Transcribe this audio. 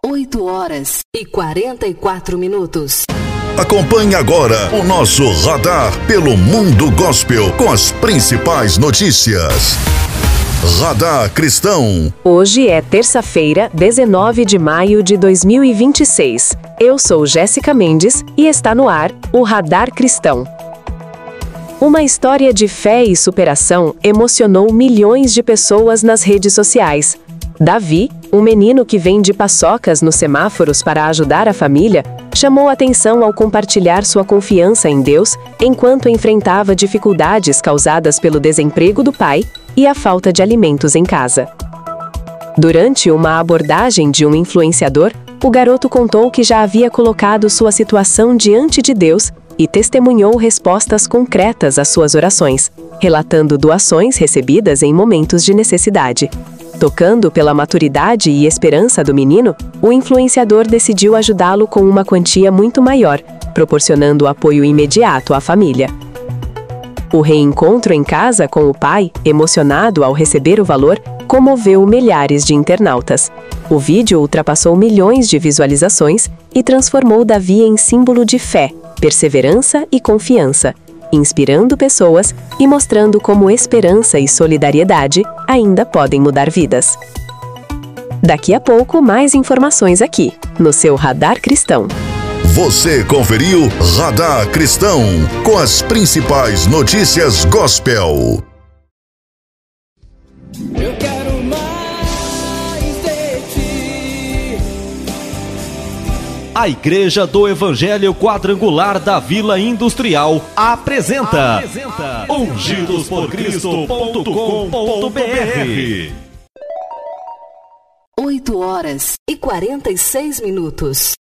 8h44. Acompanhe agora o nosso Radar pelo Mundo Gospel com as principais notícias. Radar Cristão. Hoje é terça-feira, 19 de maio de 2026. Eu sou Jéssica Mendes e está no ar o Radar Cristão. Uma história de fé e superação emocionou milhões de pessoas nas redes sociais. Davi, um menino que vende paçocas nos semáforos para ajudar a família, chamou atenção ao compartilhar sua confiança em Deus enquanto enfrentava dificuldades causadas pelo desemprego do pai e a falta de alimentos em casa. Durante uma abordagem de um influenciador, o garoto contou que já havia colocado sua situação diante de Deus e testemunhou respostas concretas às suas orações, relatando doações recebidas em momentos de necessidade. Tocando pela maturidade e esperança do menino, o influenciador decidiu ajudá-lo com uma quantia muito maior, proporcionando apoio imediato à família. O reencontro em casa com o pai, emocionado ao receber o valor, comoveu milhares de internautas. O vídeo ultrapassou milhões de visualizações e transformou Davi em símbolo de fé, perseverança e confiança, inspirando pessoas e mostrando como esperança e solidariedade ainda podem mudar vidas. Daqui a pouco, mais informações aqui, no seu Radar Cristão. Você conferiu Radar Cristão com as principais notícias gospel. Eu quero mais de ti. A Igreja do Evangelho Quadrangular da Vila Industrial apresenta ungidosporcristo.com.br. 8h46.